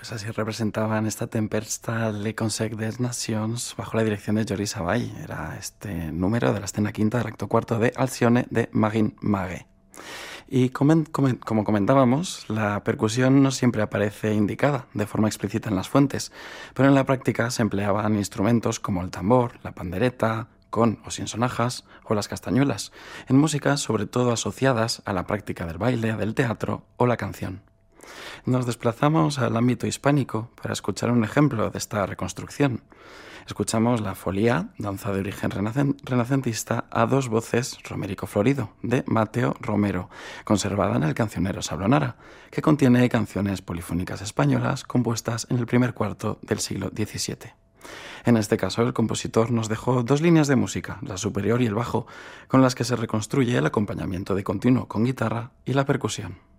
Pues así representaban esta Tempesta Le Conseil des Nations bajo la dirección de Joris Savall. Era este número de la escena quinta del acto cuarto de Alcione de Marin Mague. Y como comentábamos, la percusión no siempre aparece indicada de forma explícita en las fuentes, pero en la práctica se empleaban instrumentos como el tambor, la pandereta, con o sin sonajas, o las castañuelas, en músicas sobre todo asociadas a la práctica del baile, del teatro o la canción. Nos desplazamos al ámbito hispánico para escuchar un ejemplo de esta reconstrucción. Escuchamos la Folía, danza de origen renacentista a dos voces romérico florido, de Mateo Romero, conservada en el Cancionero Sablonara, que contiene canciones polifónicas españolas compuestas en el primer cuarto del siglo XVII. En este caso, el compositor nos dejó dos líneas de música, la superior y el bajo, con las que se reconstruye el acompañamiento de continuo con guitarra y la percusión.